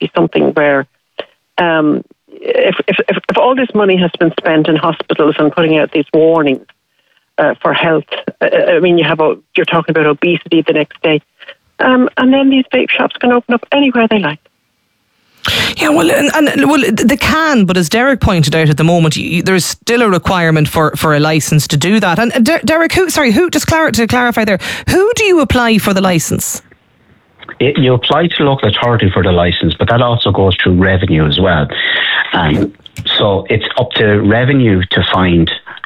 be something where if all this money has been spent in hospitals and putting out these warnings for health, I mean, you're talking about obesity the next day, and then these vape shops can open up anywhere they like. Yeah, well, they can, but as Derek pointed out, at the moment there's still a requirement for a licence to do that. And Derek, who just to clarify there, who do you apply for the licence? You apply to the local authority for the licence, but that also goes through revenue as well. So it's up to revenue to find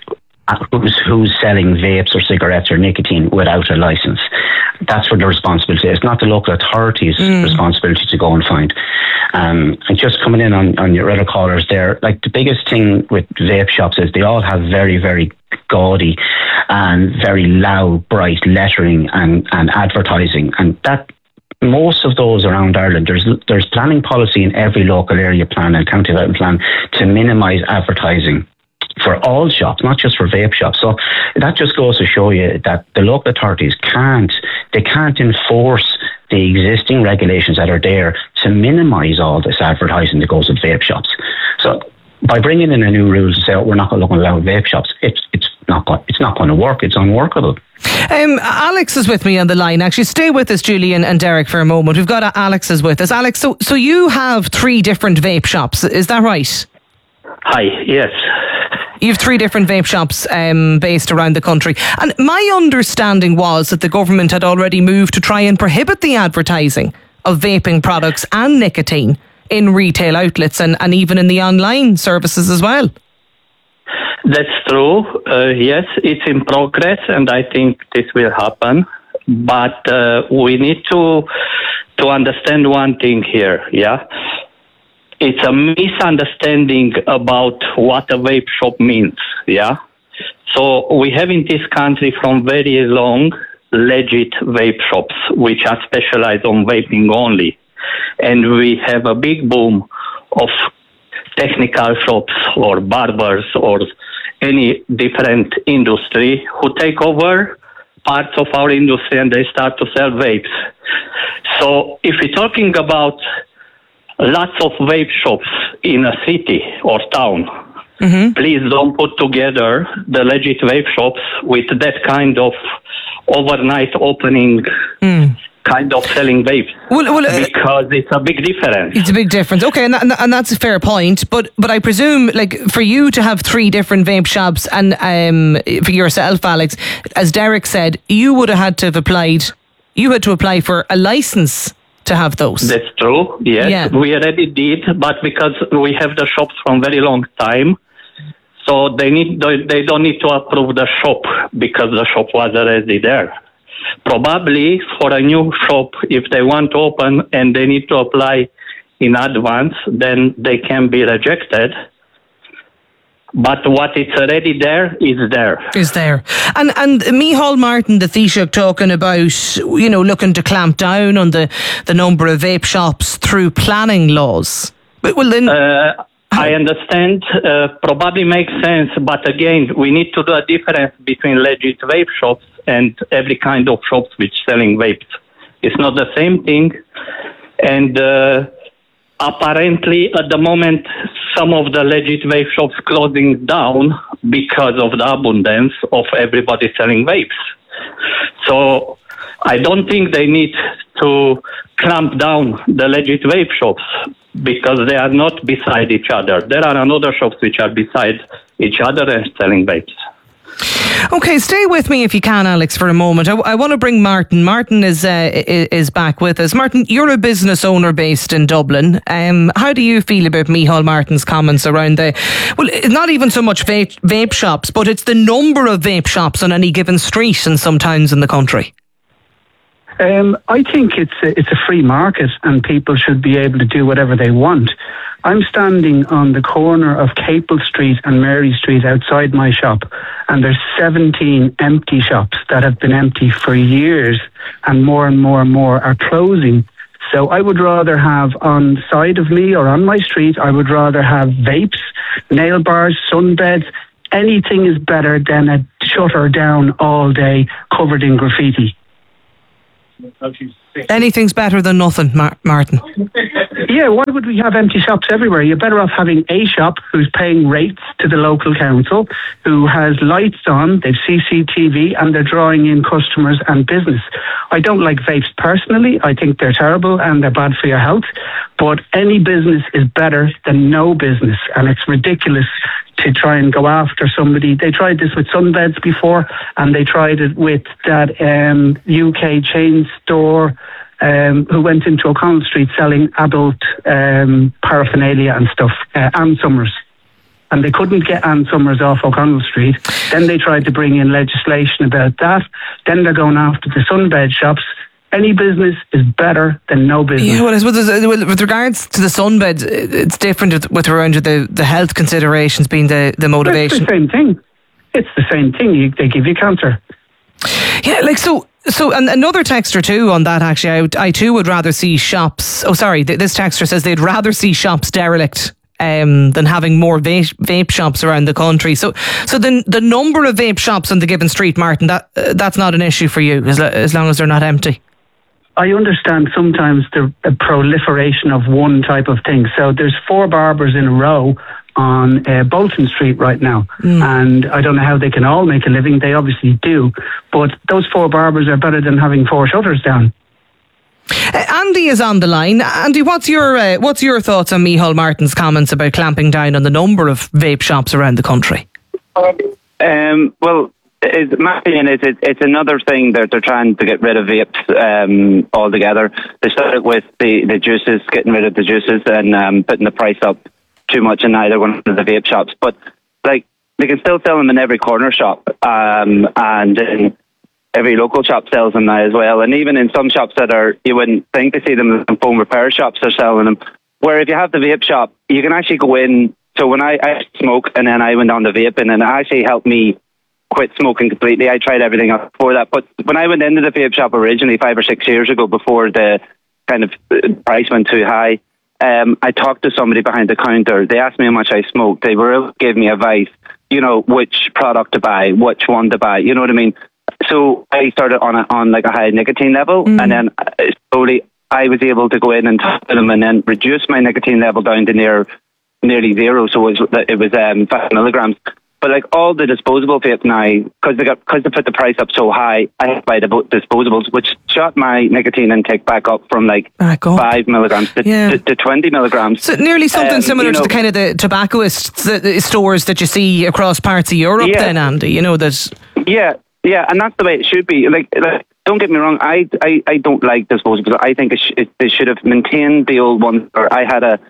who's selling vapes or cigarettes or nicotine without a licence. That's what the responsibility is. It's not the local authority's responsibility to go and find. And just coming in on your other callers there, like the biggest thing with vape shops is they all have very, very gaudy and very loud, bright lettering and advertising. And that most of those around Ireland, there's planning policy in every local area plan and county development plan to minimise advertising for all shops, not just for vape shops. So that just goes to show you that the local authorities can't enforce the existing regulations that are there to minimise all this advertising that goes with vape shops. So by bringing in a new rule to say, we're not going to allow vape shops, it's not going to work. It's unworkable. Alex is with me on the line. Actually, stay with us, Julian and Derek, for a moment. We've got Alex is with us. Alex, so you have 3 different vape shops, is that right? Hi, yes. You have 3 different vape shops based around the country. And my understanding was that the government had already moved to try and prohibit the advertising of vaping products and nicotine in retail outlets and even in the online services as well. That's true. Yes, it's in progress, and I think this will happen. But we need to understand one thing here, yeah? It's a misunderstanding about what a vape shop means, yeah? So we have in this country from very long legit vape shops which are specialized on vaping only. And we have a big boom of technical shops or barbers or any different industry who take over parts of our industry and they start to sell vapes. So if we're talking about lots of vape shops in a city or town, please don't put together the legit vape shops with that kind of overnight opening kind of selling vapes, because it's a big difference. It's a big difference. Okay, and that's a fair point. But I presume, like, for you to have 3 different vape shops, and for yourself, Alex, as Derek said, you would have had to have applied. You had to apply for a license to have those. That's true. Yes, yeah. We already did, but because we have the shops from very long time, so they don't need to approve the shop because the shop was already there. Probably for a new shop, if they want to open and they need to apply in advance, then they can be rejected. But what is already there is there. Is there. And Micheál Martin, the Taoiseach, talking about, looking to clamp down on the number of vape shops through planning laws. But, well, then... I understand, probably makes sense, but again, we need to do a difference between legit vape shops and every kind of shops which selling vapes. It's not the same thing, and apparently at the moment some of the legit vape shops closing down because of the abundance of everybody selling vapes. So I don't think they need to clamp down the legit vape shops, because they are not beside each other. There are another shops which are beside each other and selling vapes. Okay, stay with me if you can, Alex, for a moment. I want to bring Martin. Martin is back with us. Martin, you're a business owner based in Dublin. How do you feel about Micheál Martin's comments around not even so much vape shops, but it's the number of vape shops on any given street in some towns in the country? I think it's a free market and people should be able to do whatever they want. I'm standing on the corner of Capel Street and Mary Street outside my shop, and there's 17 empty shops that have been empty for years, and more are closing. So I would rather have on the side of me or on my street, I would rather have vapes, nail bars, sunbeds. Anything is better than a shutter down all day covered in graffiti. Anything's better than nothing, Martin. Yeah, why would we have empty shops everywhere? You're better off having a shop who's paying rates to the local council, who has lights on, they've CCTV, and they're drawing in customers and business. I don't like vapes personally. I think they're terrible and they're bad for your health. But any business is better than no business. And it's ridiculous to try and go after somebody. They tried this with Sunbeds before, and they tried it with that UK chain store who went into O'Connell Street selling adult paraphernalia and stuff, Ann Summers. And they couldn't get Ann Summers off O'Connell Street. Then they tried to bring in legislation about that. Then they're going after the Sunbed shops. Any business is better than no business. Yeah, well, I suppose with regards to the sunbeds, it's different with around the health considerations being the motivation. It's the same thing. It's the same thing. They give you cancer. Yeah, like so. And another texter too on that, actually, I too would rather see shops. Oh, sorry, this texter says they'd rather see shops derelict than having more vape shops around the country. So the number of vape shops on the given street, Martin, that's not an issue for you as long as they're not empty. I understand sometimes the proliferation of one type of thing. So there's 4 barbers in a row on Bolton Street right now. And I don't know how they can all make a living. They obviously do. But those 4 barbers are better than having 4 shutters down. Andy is on the line. Andy, what's your thoughts on Micheál Martin's comments about clamping down on the number of vape shops around the country? Well, my opinion is it's another thing that they're trying to get rid of vapes altogether. They started with the juices, getting rid of the juices and putting the price up too much in either one of the vape shops. But like they can still sell them in every corner shop, and in every local shop sells them now as well. And even in some shops that you wouldn't think to see them in phone repair shops, are selling them. Where if you have the vape shop, you can actually go in. So when I smoke and then I went on the vaping, and it actually helped me quit smoking completely. I tried everything else before that. But when I went into the vape shop originally 5 or 6 years ago, before the kind of price went too high, I talked to somebody behind the counter. They asked me how much I smoked. They were able to give me advice, which product to buy, which one to buy, you know what I mean? So I started on like a high nicotine level, and then slowly I was able to go in and talk to them and then reduce my nicotine level down to nearly zero. So it was 5 milligrams. But like all the disposable vape now, because they put the price up so high, I have to buy the disposables, which shot my nicotine intake back up from like 5 milligrams to 20 milligrams. So nearly something similar to the kind of the tobaccoist stores that you see across parts of Europe. Then, Andy, that. Yeah, and that's the way it should be. Like don't get me wrong, I don't like disposables. I think they should have maintained the old ones. Or I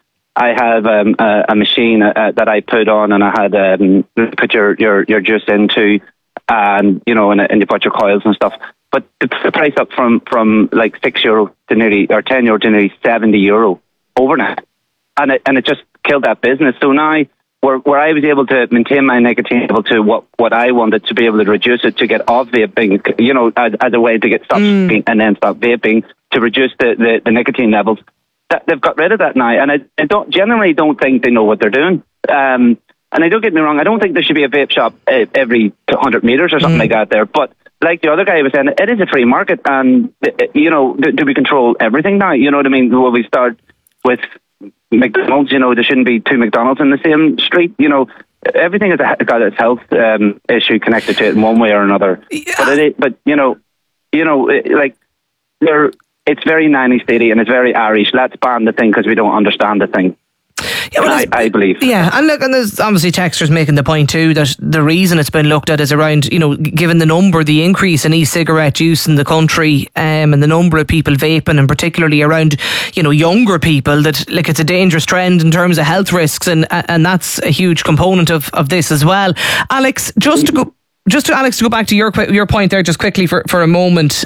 have a machine that I put on, and I had put your juice into, and and you put your coils and stuff. But the price up from like €6 to nearly, or €10 to nearly €70 overnight, and it just killed that business. So now where I was able to maintain my nicotine level to what I wanted, to be able to reduce it, to get off vaping, as a way to get stopped smoking and then stop vaping, to reduce the nicotine levels. They've got rid of that now, and I generally don't think they know what they're doing. And I don't get me wrong, I don't think there should be a vape shop every 100 metres or something like that there. But like the other guy was saying, it is a free market, and do we control everything now? You know what I mean? Will we start with McDonald's? There shouldn't be 2 McDonald's in the same street. Everything has got its health issue connected to it in one way or another. It's very nanny statey and it's very Irish. Let's ban the thing because we don't understand the thing. Yeah, well, I believe. Yeah, and look, and there's obviously texters making the point too that the reason it's been looked at is around, given the increase in e-cigarette use in the country, and the number of people vaping, and particularly around, younger people, that like it's a dangerous trend in terms of health risks, and that's a huge component of this as well. Alex, to go back to your point there just quickly for a moment.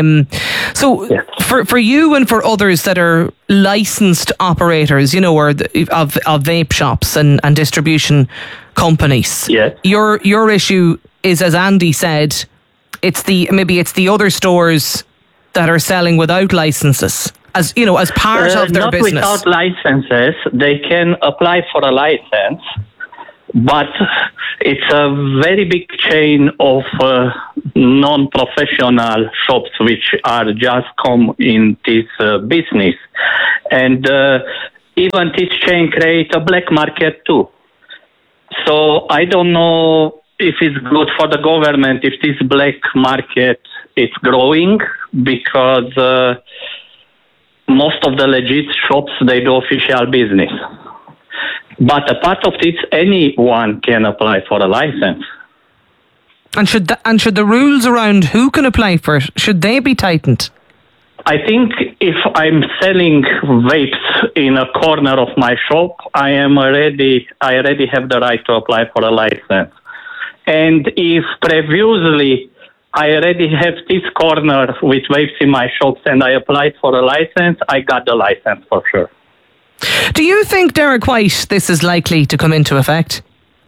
For you and for others that are licensed operators, or of vape shops and distribution companies, your issue is, as Andy said, it's the other stores that are selling without licenses, as part of their not business. Without licenses, they can apply for a license. but it's a very big chain of non-professional shops which are just come in this business. And even this chain creates a black market too. So I don't know if it's good for the government if this black market is growing, because most of the legit shops, they do official business. But apart of this, anyone can apply for a license. And should the rules around who can apply for it, should they be tightened? I think if I'm selling vapes in a corner of my shop, I already have the right to apply for a license. And if previously I already have this corner with vapes in my shops and I applied for a license, I got the license for sure. Do you think, Derek White, this is likely to come into effect?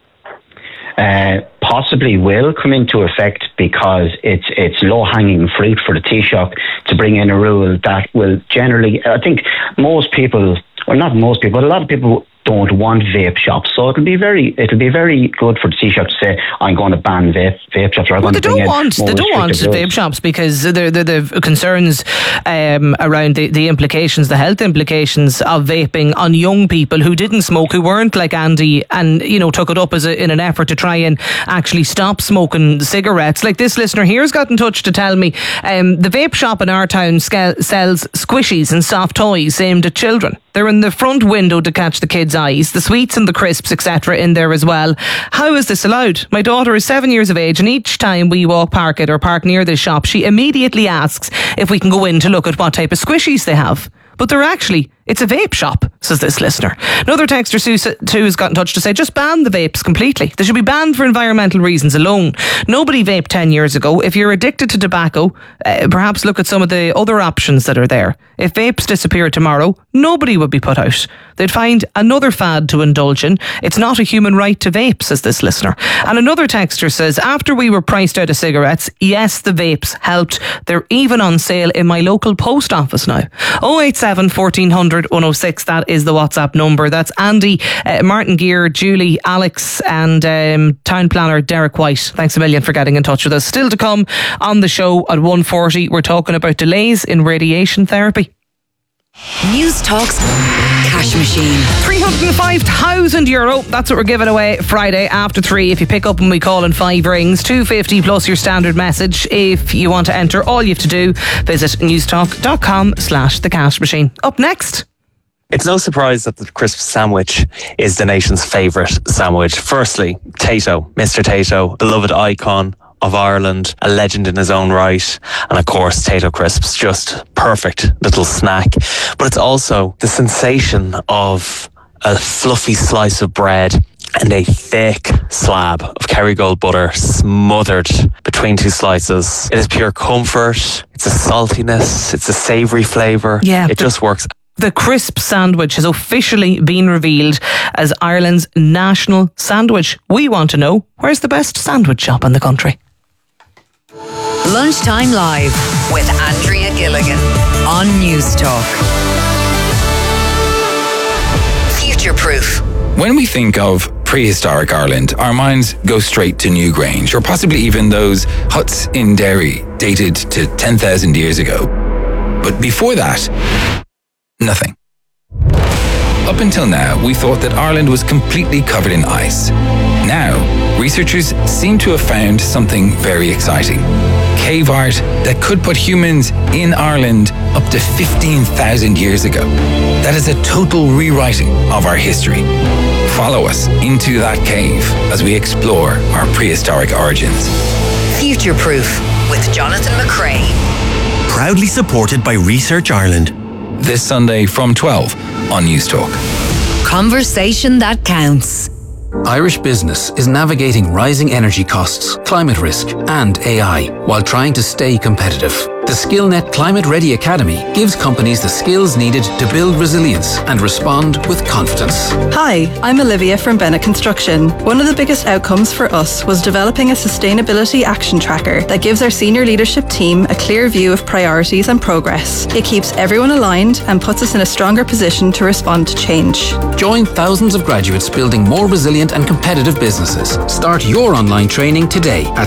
Possibly will come into effect, because it's low-hanging fruit for the Taoiseach to bring in a rule that will generally, I think most people, or not most people, but a lot of people don't want vape shops. So it'll be very good for the Taoiseach to say, I'm going to ban vape shops. Well, they don't want vape shops, because the concerns around the implications, the health implications of vaping on young people who didn't smoke, who weren't like Andy, and took it up in an effort to try and actually stop smoking cigarettes. Like this listener here's got in touch to tell me the vape shop in our town sells squishies and soft toys aimed at children. They're in the front window to catch the kids' eyes, the sweets and the crisps, etc. in there as well. How is this allowed? My daughter is 7 years of age, and each time we walk past it or park near this shop, she immediately asks if we can go in to look at what type of squishies they have. But it's a vape shop, says this listener. Another texter, Sue, too, has got in touch to say, just ban the vapes completely. They should be banned for environmental reasons alone. Nobody vaped 10 years ago. If you're addicted to tobacco, perhaps look at some of the other options that are there. If vapes disappeared tomorrow, nobody would be put out. They'd find another fad to indulge in. It's not a human right to vape, says this listener. And another texter says, after we were priced out of cigarettes, yes, the vapes helped. They're even on sale in my local post office now. 087 1400 106, that is the WhatsApp number. That's Andy, Martin Gear, Julie, Alex and town planner Derek White. Thanks a million for getting in touch with us. Still to come on the show at 1:40, we're talking about delays in radiation therapy. News Talk's Cash Machine. €305,000. That's what we're giving away Friday after 3. If you pick up and we call in 5 rings, $250 plus your standard message. If you want to enter, all you have to do, visit newstalk.com/the cash machine. Up next. It's no surprise that the crisp sandwich is the nation's favourite sandwich. Firstly, Tayto, Mr. Tayto, beloved icon of Ireland, a legend in his own right, and of course Tayto crisps, just perfect little snack. But it's also the sensation of a fluffy slice of bread and a thick slab of Kerrygold butter smothered between two slices. It is pure comfort, it's a saltiness, it's a savoury flavour. Yeah, it just works. The crisp sandwich has officially been revealed as Ireland's national sandwich. We want to know, where's the best sandwich shop in the country? Lunchtime Live with Andrea Gilligan on News Talk. Future Proof. When we think of prehistoric Ireland, our minds go straight to Newgrange, or possibly even those huts in Derry dated to 10,000 years ago. But before that, nothing. Up until now, we thought that Ireland was completely covered in ice. Now, researchers seem to have found something very exciting. Cave art that could put humans in Ireland up to 15,000 years ago. That is a total rewriting of our history. Follow us into that cave as we explore our prehistoric origins. Future Proof with Jonathan McCrae. Proudly supported by Research Ireland. This Sunday from 12 on News Talk. Conversation that counts. Irish business is navigating rising energy costs, climate risk and AI while trying to stay competitive. The The SkillNet Climate Ready Academy gives companies the skills needed to build resilience and respond with confidence. Hi, I'm Olivia from Bennett Construction. One of the biggest outcomes for us was developing a sustainability action tracker that gives our senior leadership team a clear view of priorities and progress. It keeps everyone aligned and puts us in a stronger position to respond to change. Join thousands of graduates building more resilient and competitive businesses. Start your online training today at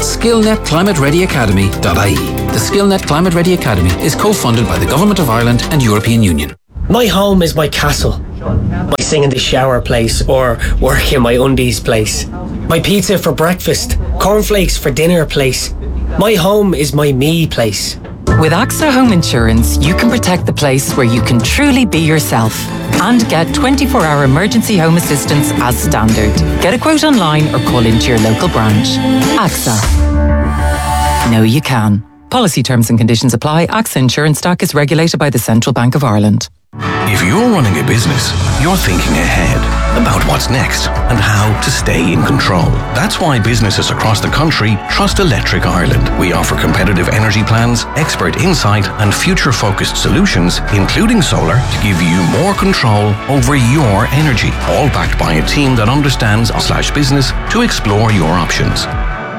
skillnetclimatereadyacademy.ie. The SkillNet Climate Ready Academy is co-funded by the Government of Ireland and European Union. My home is my castle. My sing in the shower place or work in my undies place. My pizza for breakfast, cornflakes for dinner place. My home is my me place. With AXA Home Insurance, you can protect the place where you can truly be yourself and get 24-hour emergency home assistance as standard. Get a quote online or call into your local branch. AXA. Know you can. Policy terms and conditions apply. AXA Insurance Stock is regulated by the Central Bank of Ireland. If you're running a business, you're thinking ahead about what's next and how to stay in control. That's why businesses across the country trust Electric Ireland. We offer competitive energy plans, expert insight and future-focused solutions, including solar, to give you more control over your energy, all backed by a team that understands /business to explore your options.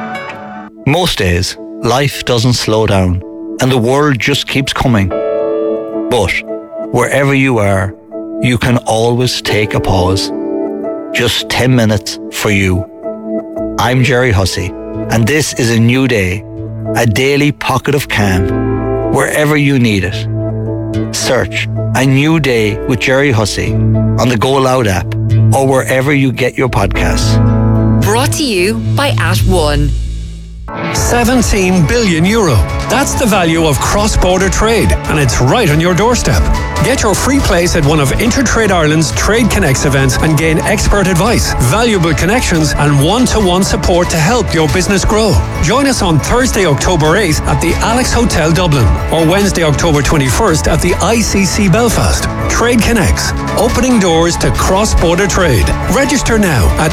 Most days, life doesn't slow down and the world just keeps coming. But wherever you are, you can always take a pause. Just 10 minutes for you. I'm Jerry Hussey, and this is a new day, a daily pocket of calm, wherever you need it. Search A New Day with Jerry Hussey on the Go Loud app or wherever you get your podcasts. Brought to you by @1. 17 billion euro. That's the value of cross-border trade, and it's right on your doorstep. Get your free place at one of Intertrade Ireland's Trade Connects events and gain expert advice, valuable connections and one-to-one support to help your business grow. Join us on Thursday, October 8th at the Alex Hotel Dublin or Wednesday, October 21st at the ICC Belfast. Trade Connects, opening doors to cross-border trade. Register now at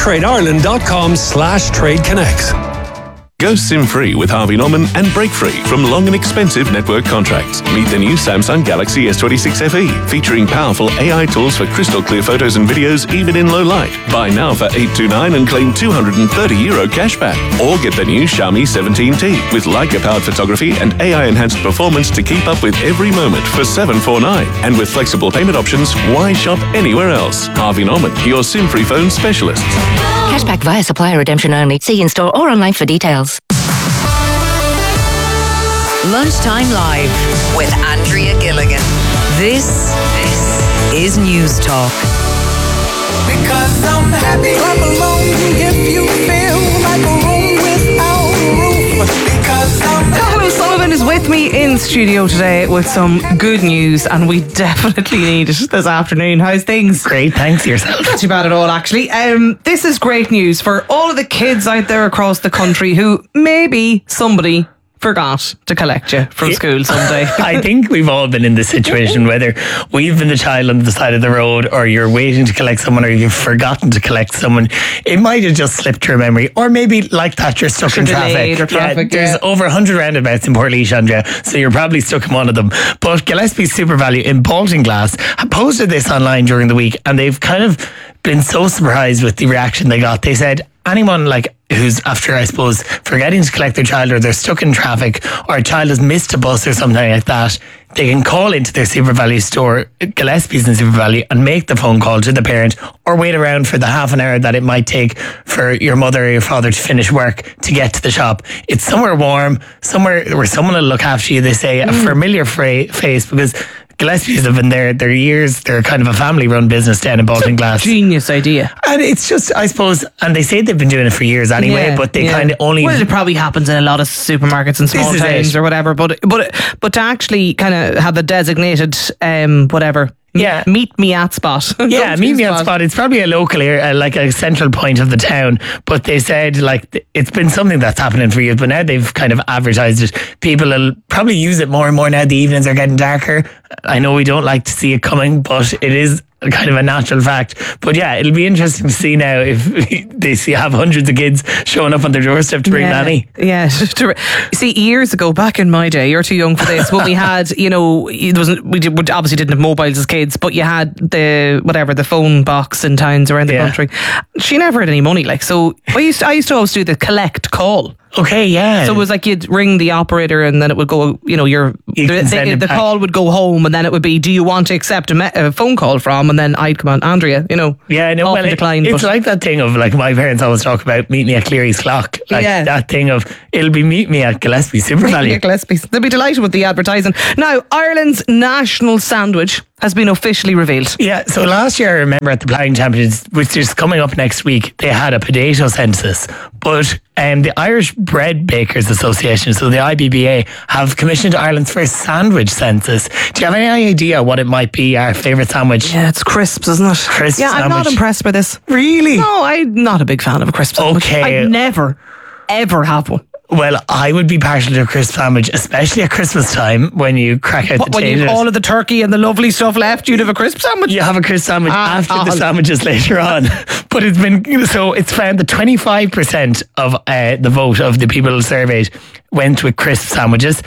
intertradeireland.com/tradeconnects. Go SIM-free with Harvey Norman and break free from long and expensive network contracts. Meet the new Samsung Galaxy S26 FE, featuring powerful AI tools for crystal clear photos and videos even in low light. Buy now for €829 and claim €230 cashback. Or get the new Xiaomi 17T with Leica-powered photography and AI-enhanced performance to keep up with every moment for $749. And with flexible payment options, why shop anywhere else? Harvey Norman, your SIM-free phone specialists. Cashback via supplier redemption only. See in store or online for details. Lunchtime Live with Andrea Gilligan. This is News Talk. Because I'm happy. Clap along if you feel like a room without a roof. Because I'm Colin Sullivan is with me in studio today with some good news, and we definitely need it this afternoon. How's things? Great, thanks yourself. Not too bad at all, actually. This is great news for all of the kids out there across the country who maybe somebody forgot to collect you from school someday. I think we've all been in this situation, whether we've been the child on the side of the road or you're waiting to collect someone or you've forgotten to collect someone. It might have just slipped your memory, or maybe like that you're stuck in traffic. There's over 100 roundabouts in Portlaoise, Andrea, so you're probably stuck in one of them. But Gillespie's SuperValu in Baltinglass posted this online during the week, and they've kind of been so surprised with the reaction they got. They said anyone who's after, I suppose, forgetting to collect their child, or they're stuck in traffic, or a child has missed a bus or something like that, they can call into their SuperValu store, Gillespie's and SuperValu, and make the phone call to the parent, or wait around for the half an hour that it might take for your mother or your father to finish work to get to the shop. It's somewhere warm, somewhere where someone will look after you. They say a familiar face, because Gillespie's have been there their years. They're kind of a family-run business down in Baltinglass. Genius idea. And it's just, I suppose, and they say they've been doing it for years anyway, but they kind of only... Well, it probably happens in a lot of supermarkets and small towns or whatever, but to actually kind of have a designated, whatever... Yeah, meet me at spot. Yeah, meet me at spot. It's probably a local area, like a central point of the town. But they said it's been something that's happening for years. But now they've kind of advertised it. People will probably use it more and more now. The evenings are getting darker. I know we don't like to see it coming, but it is kind of a natural fact. But yeah, it'll be interesting to see now if they have hundreds of kids showing up on their doorstep to bring nanny. Yeah. See, years ago, back in my day, you're too young for this, but we had, we obviously didn't have mobiles as kids, but you had the phone box in towns around the country. She never had any money, so I used to always do the collect call. Okay, yeah. So it was like you'd ring the operator and then it would go, the call would go home and then it would be, do you want to accept a phone call from? And then I'd come on, Andrea, Yeah, no, well, declined, it's like that thing of, my parents always talk about meet me at Cleary's Clock. That thing of, it'll be meet me at Gillespie Super Value. They'll be delighted with the advertising. Now, Ireland's national sandwich has been officially revealed. Yeah, so last year, I remember at the Ploughing Championships, which is coming up next week, they had a potato census. But the Irish Bread Bakers Association, so the IBBA, have commissioned Ireland's first sandwich census. Do you have any idea what it might be, our favourite sandwich? Yeah, it's crisps, isn't it? Crisps sandwich. I'm not impressed by this. Really? No, I'm not a big fan of a crisp sandwich. Okay. I'd never, ever have one. Well, I would be partial to a crisp sandwich, especially at Christmas time when you crack out the potatoes. When you have all of the turkey and the lovely stuff left, you'd have a crisp sandwich. You have a crisp sandwich after the sandwiches later on. But it's found that 25% of the vote of the people surveyed went with crisp sandwiches,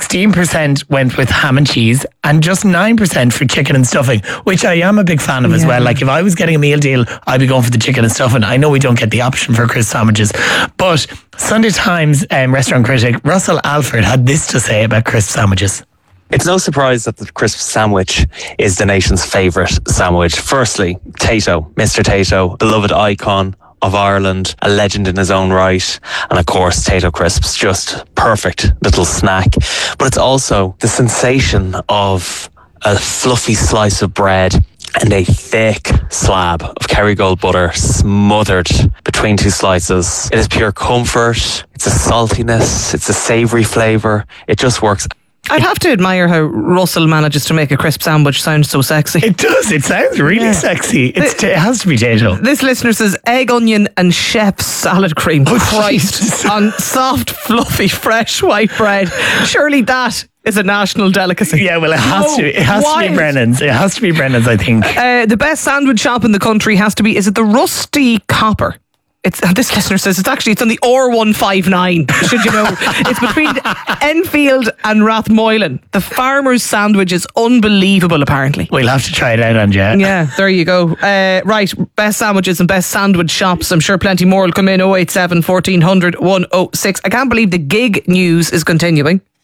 16% went with ham and cheese, and just 9% for chicken and stuffing, which I am a big fan of as well. If I was getting a meal deal, I'd be going for the chicken and stuffing. I know we don't get the option for crisp sandwiches, but Sunday Times restaurant critic Russell Alford had this to say about crisp sandwiches. It's no surprise that the crisp sandwich is the nation's favourite sandwich. Firstly, Tayto, Mr. Tayto, beloved icon of Ireland, a legend in his own right, and of course Tayto crisps, just perfect little snack. But it's also the sensation of a fluffy slice of bread and a thick slab of Kerrygold butter smothered between two slices. It is pure comfort, it's a saltiness, it's a savoury flavour. It just works. I'd have to admire how Russell manages to make a crisp sandwich sound so sexy. It does. It sounds really sexy. It has to be Tayto. This listener says egg, onion and chef's salad cream. Oh, Christ. On soft, fluffy, fresh white bread. Surely that is a national delicacy. Yeah, well, it has to. It has to be Brennan's. It has to be Brennan's, I think. The best sandwich shop in the country has to be, is it the Rusty Copper? This listener says it's on the R159, should you know. It's between Enfield and Rathmoylan. The farmer's sandwich is unbelievable, apparently. We'll have to try it out, Andrea. Yeah, there you go. Right, best sandwiches and best sandwich shops. I'm sure plenty more will come in. 087 1400 106. I can't believe the gig news is continuing.